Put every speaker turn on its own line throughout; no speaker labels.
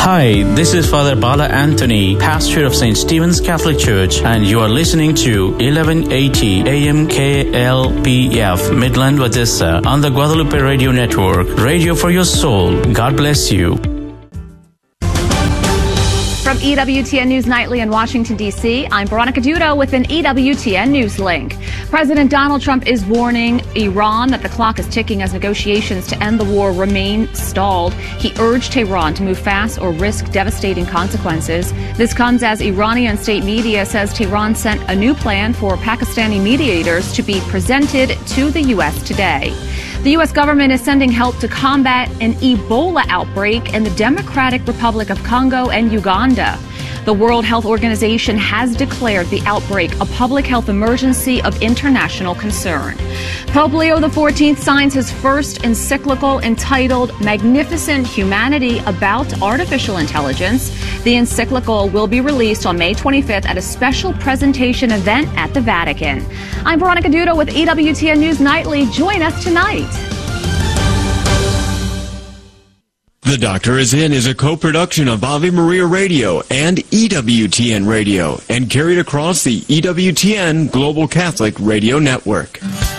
Hi, this is Father Bala Anthony, pastor of St. Stephen's Catholic Church, and you are listening to 1180 AM KLPF, Midland, Odessa, on the Guadalupe Radio Network. Radio for your soul. God bless you.
From EWTN News Nightly in Washington, D.C., I'm Veronica Duda with an EWTN News link. President Donald Trump is warning Iran that the clock is ticking as negotiations to end the war remain stalled. He urged Tehran to move fast or risk devastating consequences. This comes as Iranian state media says Tehran sent a new plan for Pakistani mediators to be presented to the U.S. today. The U.S. government is sending help to combat an Ebola outbreak in the Democratic Republic of Congo and Uganda. The World Health Organization has declared the outbreak a public health emergency of international concern. Pope Leo XIV signs his first encyclical entitled Magnificent Humanity about artificial intelligence. The encyclical will be released on May 25th at a special presentation event at the Vatican. I'm Veronica Duda with EWTN News Nightly. Join us tonight.
The Doctor Is In is a co-production of Ave Maria Radio and EWTN Radio and carried across the EWTN Global Catholic Radio Network.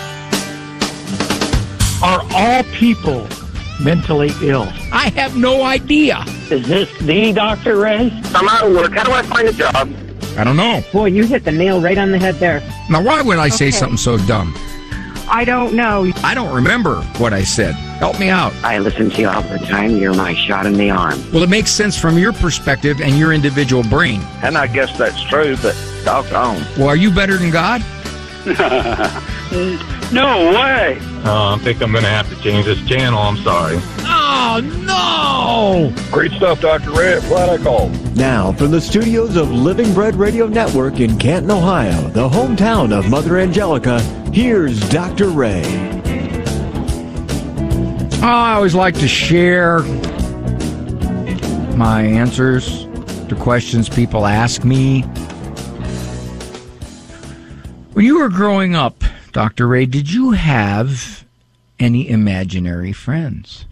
Are all people mentally ill?
I have no idea.
Is this the Dr. Ray?
I'm out of work. How do I find a job?
I don't know.
Boy, you hit the nail right on the head there.
Now, why would I say something so dumb?
I don't know.
I don't remember what I said. Help me out.
I listen to you all the time. You're my shot in the arm.
Well, it makes sense from your perspective and your individual brain.
And I guess that's true, but doggone.
Well, are you better than God?
No way.
I think I'm going to have to change this channel. I'm sorry.
Oh, no!
Great stuff, Dr. Ray. Glad I called.
Now, from the studios of Living Bread Radio Network in Canton, Ohio, the hometown of Mother Angelica, here's Dr. Ray.
I always like to share my answers to questions people ask me. When you were growing up, Dr. Ray, did you have any imaginary friends?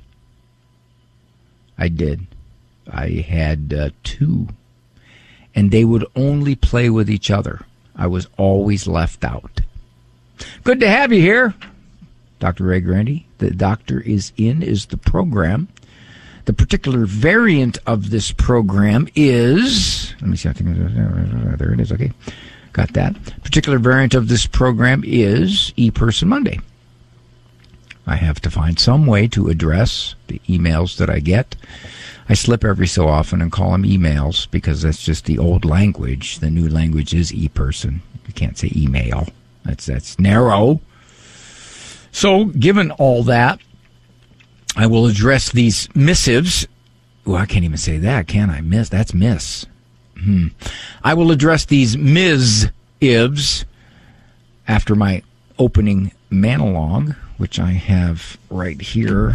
I did. I had two, and they would only play with each other. I was always left out. Good to have you here, Dr. Ray Grandy. The Doctor Is In is the program. The particular variant of this program is, let me see, I think there it is, okay. Got that. Particular variant of this program is E-Person Monday. I have to find some way to address the emails that I get. I slip every so often and call them emails because that's just the old language. The new language is E-Person. You can't say email. That's narrow. So, given all that, I will address these missives. Oh, I can't even say that, can I? That's miss. I will address these Ms-ibs after my opening monologue, which I have right here.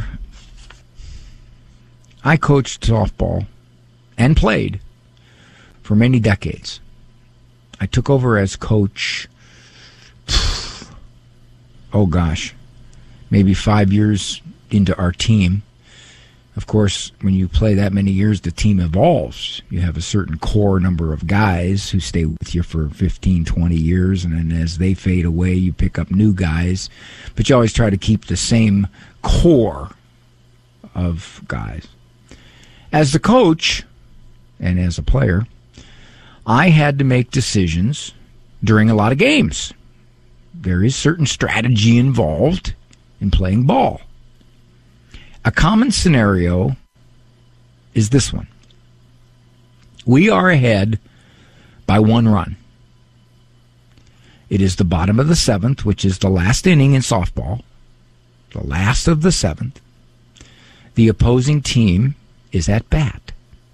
I coached softball and played for many decades. I took over as coach, maybe 5 years into our team. Of course, when you play that many years, the team evolves. You have a certain core number of guys who stay with you for 15, 20 years, and then as they fade away, you pick up new guys. But you always try to keep the same core of guys. As the coach and as a player, I had to make decisions during a lot of games. There is certain strategy involved in playing ball. A common scenario is this one. We are ahead by 1 run. It is the bottom of the 7th, which is the last inning in softball, the last of the 7th. The opposing team is at bat.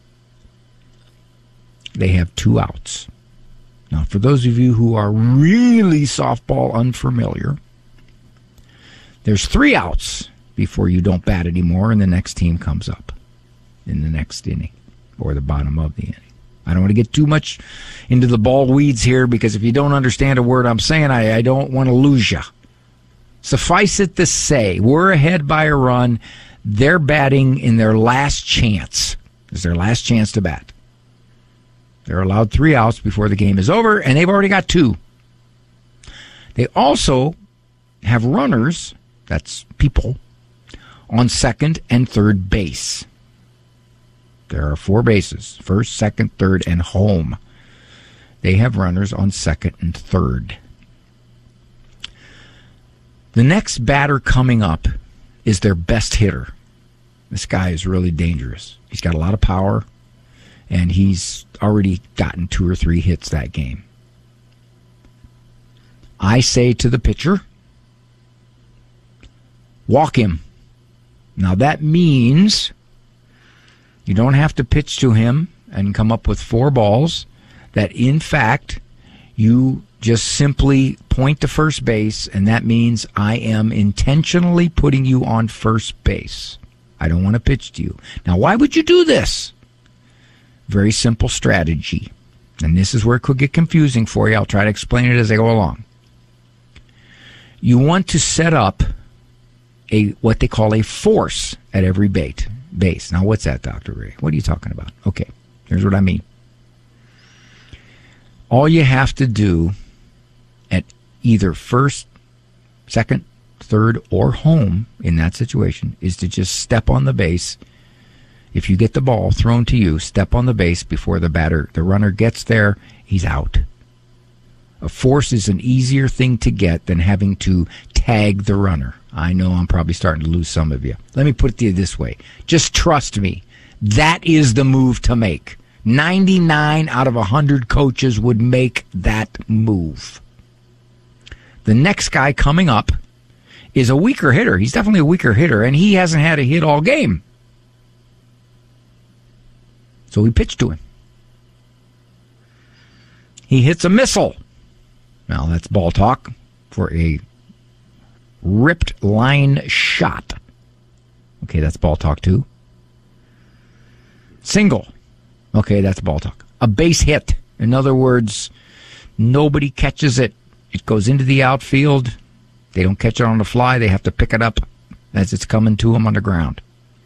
They have 2 outs. Now, for those of you who are really softball unfamiliar, there's 3 outs before you don't bat anymore and the next team comes up in the next inning or the bottom of the inning. I don't want to get too much into the ball weeds here because if you don't understand a word I'm saying, I don't want to lose you. Suffice it to say, we're ahead by a run. They're batting in their last chance. It's their last chance to bat. They're allowed 3 outs before the game is over, and they've already got 2. They also have runners, that's people, on second and third base. There are 4 bases, first, second, third, and home. They have runners on second and third. The next batter coming up is their best hitter. This guy is really dangerous. He's got a lot of power, and he's already gotten 2 or 3 hits that game. I say to the pitcher, walk him. Now that means you don't have to pitch to him and come up with 4 balls. That in fact, you just simply point to first base, and that means I am intentionally putting you on first base. I don't want to pitch to you. Now, why would you do this? Very simple strategy. And this is where it could get confusing for you. I'll try to explain it as I go along. You want to set up what they call a force at every base. Now, what's that, Dr. Ray? What are you talking about? Okay, here's what I mean. All you have to do at either first, second, third, or home in that situation is to just step on the base. If you get the ball thrown to you, step on the base before the runner gets there, he's out. A force is an easier thing to get than having to tag the runner. I know I'm probably starting to lose some of you. Let me put it to you this way. Just trust me. That is the move to make. 99 out of 100 coaches would make that move. The next guy coming up is a weaker hitter. He's definitely a weaker hitter, and he hasn't had a hit all game. So we pitch to him. He hits a missile. Now that's ball talk for a ripped line shot. Okay, that's ball talk too. Single. Okay, that's ball talk. A base hit. In other words, nobody catches it. It goes into the outfield. They don't catch it on the fly. They have to pick it up as it's coming to them on the ground.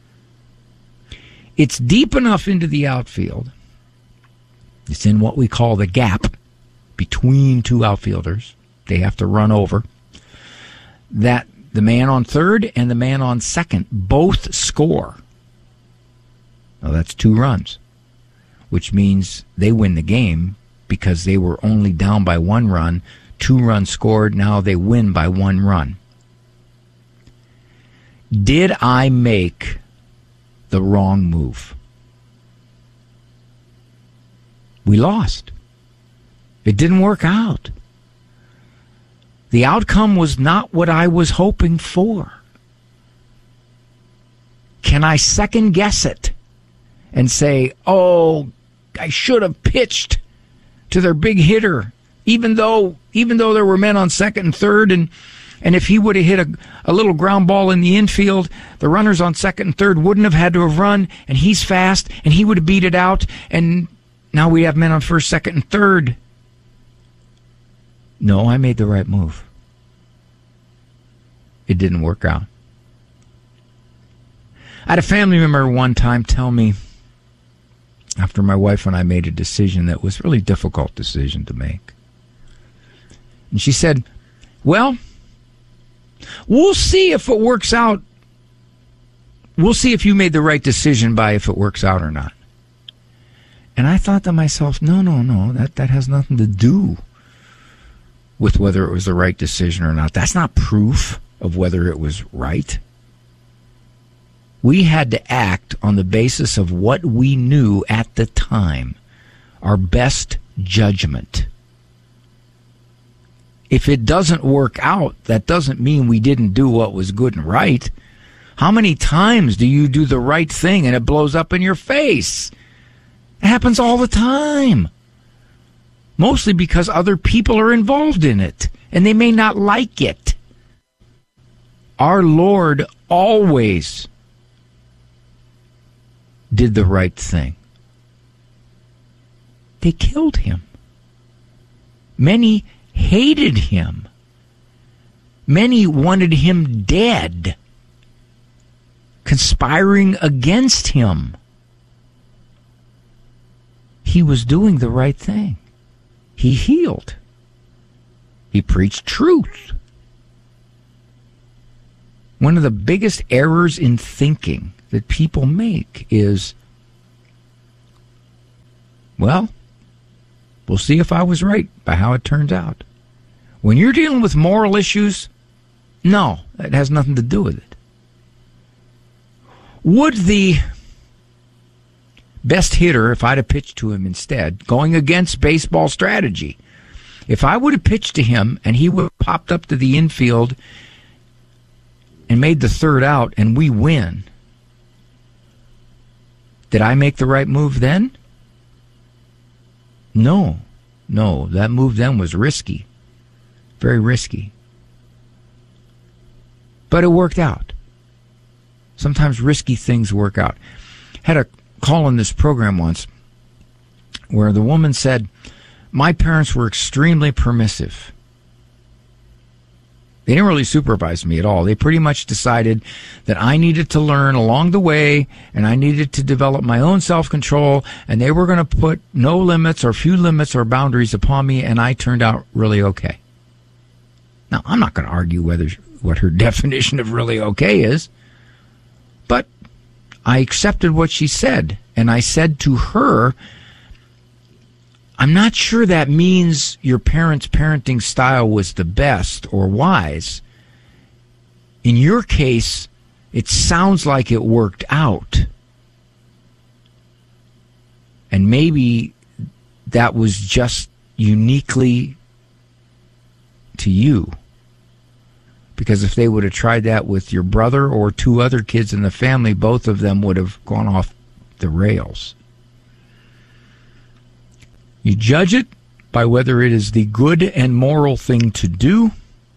It's deep enough into the outfield. It's in what we call the gap between 2 outfielders. They have to run over. That the man on third and the man on second both score. Now that's 2 runs, which means they win the game because they were only down by 1 run. 2 runs scored. Now they win by 1 run. Did I make the wrong move? We lost. It didn't work out. The outcome was not what I was hoping for. Can I second guess it and say, oh, I should have pitched to their big hitter, even though there were men on second and third, and if he would have hit a little ground ball in the infield, the runners on second and third wouldn't have had to have run, and he's fast, and he would have beat it out, and now we have men on first, second, and third. No, I made the right move. It didn't work out. I had a family member one time tell me, after my wife and I made a decision that was a really difficult decision to make. And she said, well, we'll see if it works out. We'll see if you made the right decision by if it works out or not. And I thought to myself, no, that has nothing to do with whether it was the right decision or not. That's not proof of whether it was right. We had to act on the basis of what we knew at the time, our best judgment. If it doesn't work out, that doesn't mean we didn't do what was good and right. How many times do you do the right thing and it blows up in your face? It happens all the time. Mostly because other people are involved in it, and they may not like it. Our Lord always did the right thing. They killed him. Many hated him. Many wanted him dead, conspiring against him. he was doing the right thing. He healed. He preached truth. One of the biggest errors in thinking that people make is, well, we'll see if I was right by how it turns out. When you're dealing with moral issues, no, it has nothing to do with it. Would the best hitter, if I'd have pitched to him instead, going against baseball strategy, if I would have pitched to him and he would have popped up to the infield and made the third out and we win, did I make the right move then? No, that move then was risky. Very risky. But it worked out. Sometimes risky things work out. Had a call in this program once where the woman said, my parents were extremely permissive. They didn't really supervise me at all. They pretty much decided that I needed to learn along the way and I needed to develop my own self-control, and they were going to put no limits or few limits or boundaries upon me, and I turned out really okay. Now, I'm not going to argue what her definition of really okay is, but I accepted what she said, and I said to her, I'm not sure that means your parents' parenting style was the best or wise. In your case, it sounds like it worked out. And maybe that was just uniquely to you. Because if they would have tried that with your brother or two other kids in the family, both of them would have gone off the rails. You judge it by whether it is the good and moral thing to do.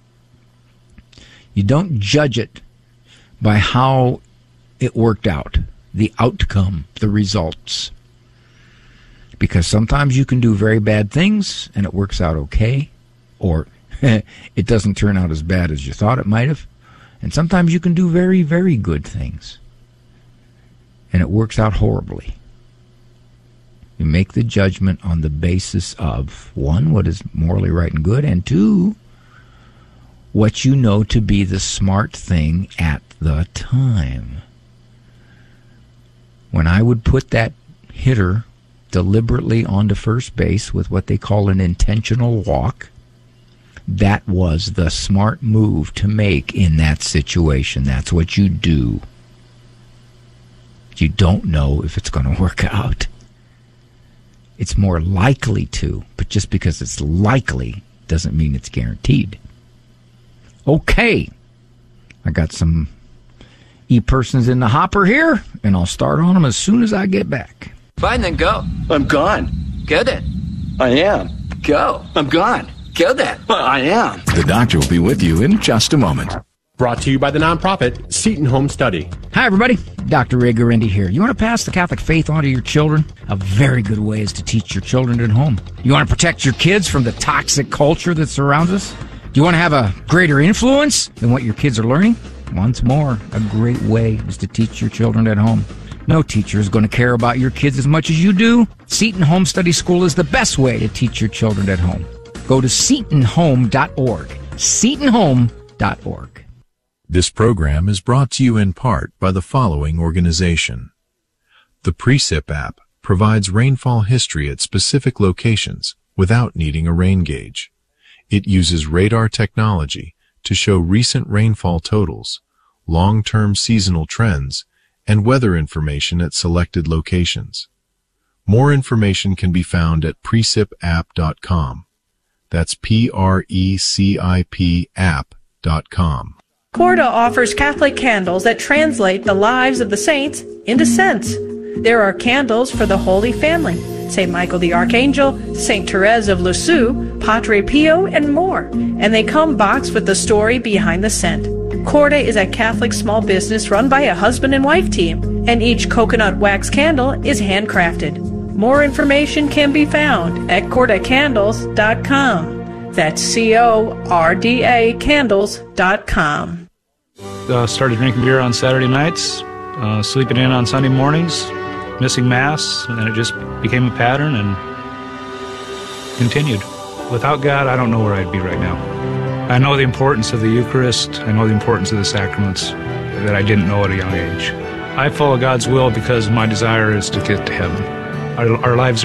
You don't judge it by how it worked out, the outcome, the results. Because sometimes you can do very bad things and it works out okay, or it doesn't turn out as bad as you thought it might have. And sometimes you can do very, very good things and it works out horribly. You make the judgment on the basis of, one, what is morally right and good, and two, what you know to be the smart thing at the time. When I would put that hitter deliberately onto first base with what they call an intentional walk, that was the smart move to make in that situation. That's what you do. You don't know if it's going to work out. It's more likely to, but just because it's likely doesn't mean it's guaranteed. Okay, I got some e-persons in the hopper here, and I'll start on them as soon as I get back.
Fine, then go.
I'm gone.
Go then.
I am.
Go.
I'm gone.
Go then.
I am.
The doctor will be with you in just a moment.
Brought to you by the nonprofit Seton Home Study.
Hi, everybody. Dr. Ray Guarendi here. You want to pass the Catholic faith on to your children? A very good way is to teach your children at home. You want to protect your kids from the toxic culture that surrounds us? Do you want to have a greater influence than what your kids are learning? Once more, a great way is to teach your children at home. No teacher is going to care about your kids as much as you do. Seton Home Study School is the best way to teach your children at home. Go to setonhome.org. setonhome.org.
This program is brought to you in part by the following organization. The Precip app provides rainfall history at specific locations without needing a rain gauge. It uses radar technology to show recent rainfall totals, long-term seasonal trends, and weather information at selected locations. More information can be found at precipapp.com. That's PRECIP app.com.
Corda offers Catholic candles that translate the lives of the saints into scents. There are candles for the Holy Family, St. Michael the Archangel, St. Therese of Lisieux, Padre Pio, and more. And they come boxed with the story behind the scent. Corda is a Catholic small business run by a husband and wife team, and each coconut wax candle is handcrafted. More information can be found at cordacandles.com. That's CORDA candles.com.
Started drinking beer on Saturday nights, sleeping in on Sunday mornings,
missing Mass, and it just became a pattern and continued. Without God, I don't know where I'd be right now. I know the importance of the Eucharist. I know the importance of the sacraments that I didn't know at a young age. I follow God's will because my desire is to get to heaven. Our lives